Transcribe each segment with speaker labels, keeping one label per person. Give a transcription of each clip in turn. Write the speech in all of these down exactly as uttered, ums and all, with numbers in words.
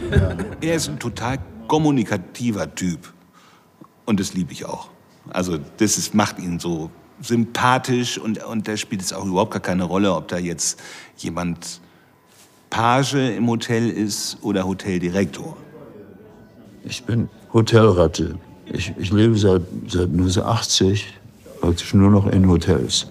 Speaker 1: Ja. Er ist ein total kommunikativer Typ. Und das liebe ich auch. Also das ist, macht ihn so sympathisch und, und da spielt es auch überhaupt gar keine Rolle, ob da jetzt jemand Page im Hotel ist oder Hoteldirektor.
Speaker 2: Ich bin Hotelratte. Ich, ich lebe seit, seit neunzehnhundertachtzig praktisch nur noch in Hotels.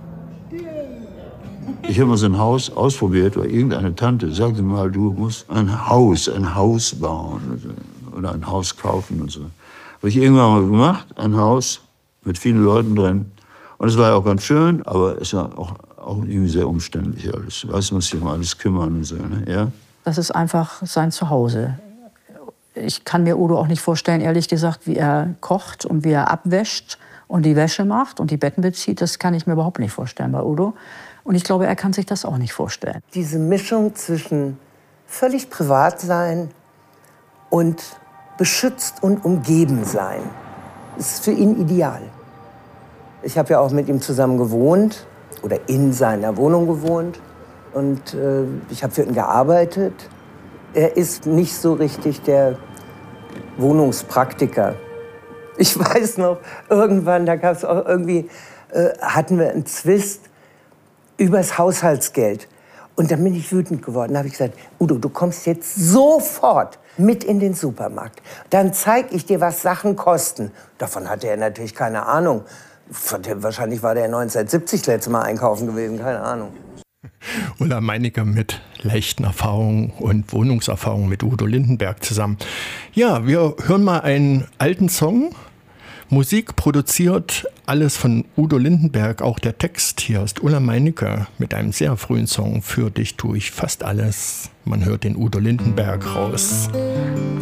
Speaker 2: Ich habe mal so ein Haus ausprobiert, weil irgendeine Tante sagte mal, du musst ein Haus, ein Haus bauen oder ein Haus kaufen und so. Habe ich irgendwann mal gemacht, ein Haus mit vielen Leuten drin. Und es war ja auch ganz schön, aber es war auch, auch irgendwie sehr umständlich alles. Weißt du, muss sich um alles kümmern und so, ne? Ja?
Speaker 3: Das ist einfach sein Zuhause. Ich kann mir Udo auch nicht vorstellen, ehrlich gesagt, wie er kocht und wie er abwäscht und die Wäsche macht und die Betten bezieht. Das kann ich mir überhaupt nicht vorstellen bei Udo. Und ich glaube, er kann sich das auch nicht vorstellen.
Speaker 4: Diese Mischung zwischen völlig privat sein und beschützt und umgeben sein, ist für ihn ideal. Ich habe ja auch mit ihm zusammen gewohnt oder in seiner Wohnung gewohnt und äh, ich habe für ihn gearbeitet. Er ist nicht so richtig der Wohnungspraktiker. Ich weiß noch, irgendwann, da gab es auch irgendwie, äh, hatten wir einen Zwist übers Haushaltsgeld. Und dann bin ich wütend geworden. Da habe ich gesagt, Udo, du kommst jetzt sofort mit in den Supermarkt. Dann zeige ich dir, was Sachen kosten. Davon hatte er natürlich keine Ahnung. Wahrscheinlich war der neunzehnhundertsiebzig das letzte Mal einkaufen gewesen, keine Ahnung.
Speaker 5: Ulla Meinicke mit leichten Erfahrungen und Wohnungserfahrungen mit Udo Lindenberg zusammen. Ja, wir hören mal einen alten Song. Musik produziert, alles von Udo Lindenberg, auch der Text. Hier ist Ulla Meinicke mit einem sehr frühen Song. Für dich tue ich fast alles. Man hört den Udo Lindenberg raus.